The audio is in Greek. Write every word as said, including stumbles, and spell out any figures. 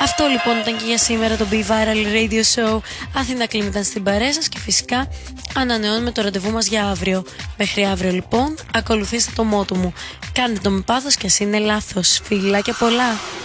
Αυτό λοιπόν ήταν και για σήμερα το Be Viral Radio Show. Αθήνα Κλίμ ήταν στην παρέα σας και φυσικά ανανεώνουμε το ραντεβού μας για αύριο. Μέχρι αύριο λοιπόν, ακολουθήστε το μότο μου. Κάντε το με πάθος και ας είναι λάθος. Φιλάκια πολλά.